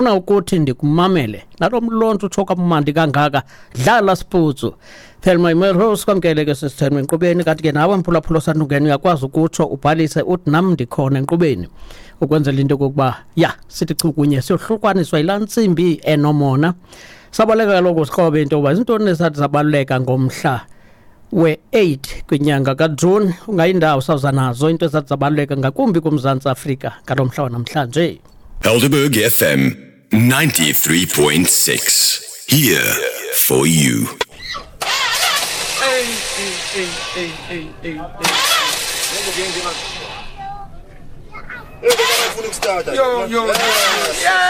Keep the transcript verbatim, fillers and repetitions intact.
Una ukuthi ndikumamele nalo mlonto uthoka umandi kangaka dlala siputsu Thelma Imeros kwamkele ke sisithembe enkqubeni kanti ke nawe mphulaphula sanungena uyakwazi ukuthi ubhalise uthi nami ndikhona enkqubeni ukwenzela into kokuba ya sithi chukunye siyohlukwaniswa ilansimbi enomona sabaleka lokho siqobe into oba izinto nesathi zabaleka ngomhla we eight kwinyanga kaJune ungayindawo sawuza nazo into esathi zabaleka ngakumbi kumzantsi Afrika ngalomhla namhlanje. Helderberg F M ninety-three point six, here for you. Hey, hey, hey, hey, hey, hey, hey. Yo, yo, yo.